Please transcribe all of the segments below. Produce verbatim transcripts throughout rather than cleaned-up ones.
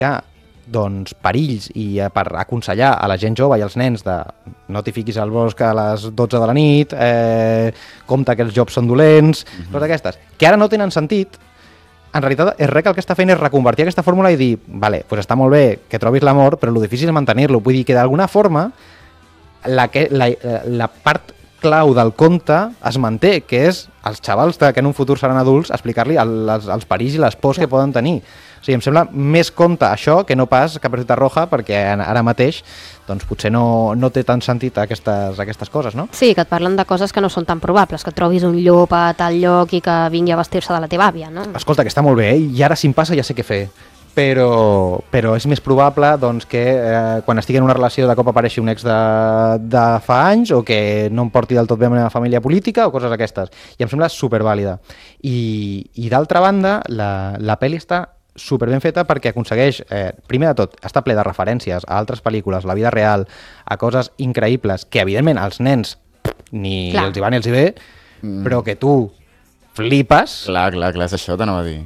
hi ha doncs, perills i per aconsellar a la gent jove i als nens de no t'hi fiquis al bosc a les dotze de la nit, eh, compte que els jocs són dolents, mm-hmm. totes aquestes, que ara no tenen sentit, en realitat és res que el que està fent és reconvertir aquesta fórmula i dir, vale, pues està molt bé que trobis l'amor, però el difícil és mantenir-lo. Vull dir que d'alguna forma la, que, la, la part clau del conte es manté, que és als xavals que en un futur seran adults explicar-li els, els perills i les pors que poden tenir. O sigui, em sembla més conte això que no pas Caperucita Roja, perquè ara mateix doncs, potser no, no té tant sentit aquestes, aquestes coses, no? Sí, que et parlen de coses que no són tan probables, que trobis un llop a tal lloc i que vingui a vestir-se de la teva àvia, no? Escolta, que està molt bé, eh? I ara si em passa ja sé què fer. Però, però és més probable doncs, que eh, quan estigui en una relació de cop apareixi un ex de, de fa anys o que no em porti del tot bé amb la meva família política o coses aquestes. I em sembla supervàlida. I, i d'altra banda, la, la pel·li està super ben feta perquè aconsegueix, eh, primer de tot, està ple de referències a altres pel·lícules, la vida real, a coses increïbles que evidentment als nens ni clar. Els hi va ni els hi ve, mm. però que tu flipes. Clar, clar, clar, és això, t'anava a dir.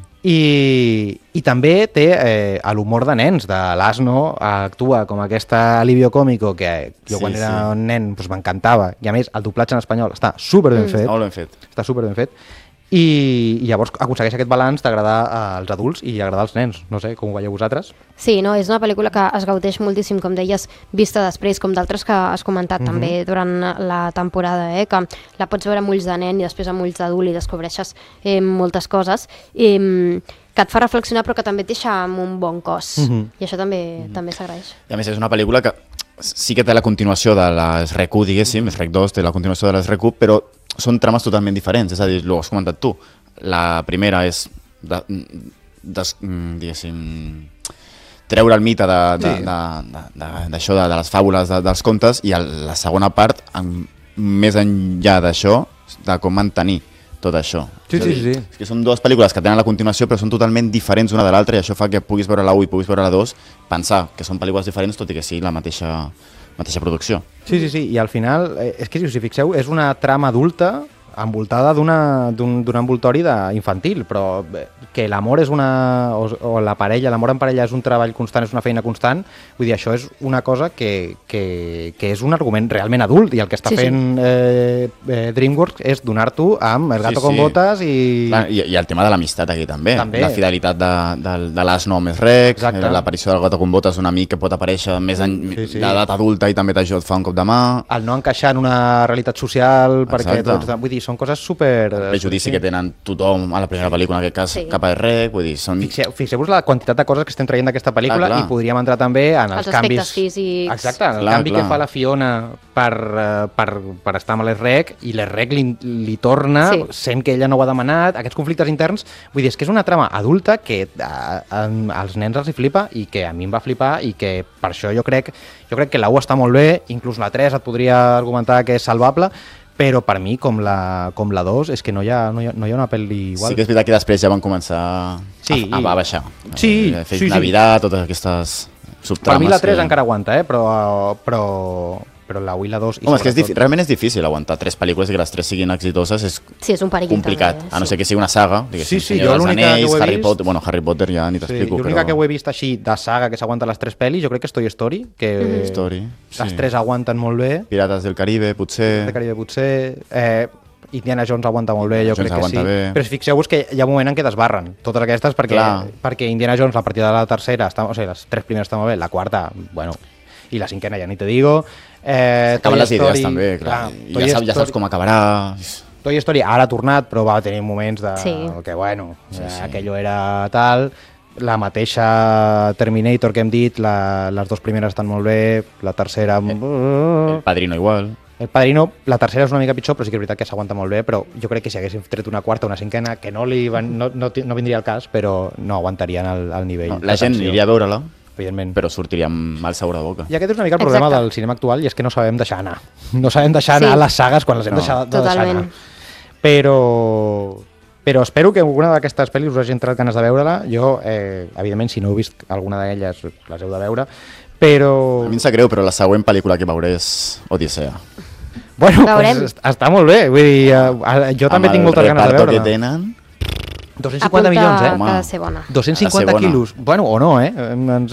I, i també té eh, l'humor de nens, de l'Asno actua com aquesta alivio còmico que jo sí, quan era sí. un nen doncs, m'encantava, i a més el doblatge en espanyol està super ben fet, mm. molt ben fet. Està super ben fet, i, i llavors aconsegueix aquest balanç d'agradar als adults i agradar als nens, no sé, com ho veieu vosaltres? Sí, no, és una pel·lícula que es gaudeix moltíssim, com deies, vista després, com d'altres que has comentat mm-hmm. també durant la temporada, eh, que la pots veure amb ulls de nen i després amb ulls d'adult i descobreixes eh, moltes coses eh, que et fa reflexionar però que també et deixa amb un bon cos, mm-hmm. i això també mm-hmm. també s'agraeix. I a més és una pel·lícula que sí que té la continuació de les R Q, diguéssim, les R E C dos té la continuació de les R Q, però són trames totalment diferents, és a dir, ho has comentat tu. La primera és, de, de, diguéssim, treure el mite d'això, de, sí. de, de, de, de, de les fàbules de, dels contes, i el, la segona part, en, més enllà d'això, de com mantenir tot això. Sí, sí, sí. És que són dues pel·lícules que tenen la continuació però són totalment diferents una de l'altra, i això fa que puguis veure la u i puguis veure la dos, pensar que són pel·lícules diferents tot i que sigui la mateixa, mateixa producció. Sí, sí, sí, i al final, eh, és que si us hi fixeu, és una trama adulta envoltada d'un envoltori infantil, però que l'amor és una... o, o la parella, l'amor en parella és un treball constant, és una feina constant, vull dir, això és una cosa que, que, que és un argument realment adult, i el que està sí, fent sí. Eh, eh, DreamWorks és donar-t'ho amb El gato sí, sí. con botas i... Clar, i... I el tema de l'amistat aquí també, també. La fidelitat de, de, de l'Asno més rec, l'aparició del gato con botas, un amic que pot aparèixer més en sí, sí. d'edat adulta i també t'ajuda, et fa un cop de mà. El no encaixar en una realitat social, exacte. Perquè tots, vull dir, són coses super... El prejudici sí. que tenen tothom a la primera pel·lícula, en aquest cas, sí. cap a R, vull dir, són... Fixeu-vos fixeu la quantitat de coses que estem traient d'aquesta pel·lícula, ah, i podríem entrar també en els, els canvis... físics. Exacte, el clar, canvi clar. que fa la Fiona per, per, per estar amb l'R E C, i l'R E C li, li torna, sí. sent que ella no ho ha demanat, aquests conflictes interns, vull dir, és que és una trama adulta que a, a, als nens els hi flipa, i que a mi em va flipar, i que per això jo crec, jo crec que la u està molt bé, inclús la tres et podria argumentar que és salvable, però per mi, com la, com la dos, és que no hi, ha, no, hi ha, no hi ha una pel·li igual. Sí que és veritat que després ja van començar sí, a, a, a baixar. Sí, a fer sí, Navidad, sí. Totes aquestes subtrames. Per mi la tres que... encara aguanta, eh? però, però, però la u i la dos... Home, és que és difícil, realment és difícil aguantar tres pel·lícules i que les tres siguin exitoses, és, sí, és un complicat, també, a no ser que sigui una saga, sí, sí, jo l'única que ho he Harry vist... Potter, bueno, Harry Potter ja ni t'explico, sí, l'única però... que ho he vist així de saga que s'aguanta les tres pel·lis, jo crec que és Toy Story, que mm-hmm. Story, les sí. tres aguanten molt bé. Pirates del Caribe, potser... Pirates del Caribe, potser... Eh, Indiana Jones aguanta molt bé, jo Jones crec que sí. Bé. Però fixeu-vos que hi ha un moment en què desbarren totes aquestes, perquè, perquè Indiana Jones, la partida de la tercera, està, o sigui, les tres primeres estan molt bé, la quarta, bueno, i la cinquena ja ni te digo. Eh, Acaben les idees també, clar. clar I ja saps, ja saps com acabarà. Toy Story ara ha tornat, però va tenir moments de sí. que, bueno, sí, sí. aquello era tal... La mateixa Terminator que hem dit, la, les dues primeres estan molt bé, la tercera... El, el Padrino igual. El Padrino, la tercera és una mica pitjor, però sí que és veritat que s'aguanta molt bé, però jo crec que si haguéssim tret una quarta o una cinquena, que no, li van, no, no, no vindria al cas, però no aguantarien el, el nivell. No, la gent iria a veure-la, evidentment, però sortiria amb mal sabor de boca. I aquest és una mica el problema Exacte. del cinema actual, i és que no sabem deixar anar. No sabem deixar anar sí. les sagues quan les hem no. deixat de deixar anar. Però... Però espero que alguna d'aquestes pel·lis us hagi entrat ganes de veure-la. Jo, eh, evidentment, si no heu vist alguna d'elles, les heu de veure. Però... A mi em sap greu, però la següent pel·lícula que veuré és Odissea. Bueno, pues, està molt bé. Vull dir, eh, jo també tinc moltes ganes de veure-la. Amb el reparto que tenen... dos-cents cinquanta milions, eh? Apunta que ha de ser bona. dos-cents cinquanta quilos. Bueno, o no, eh? Ens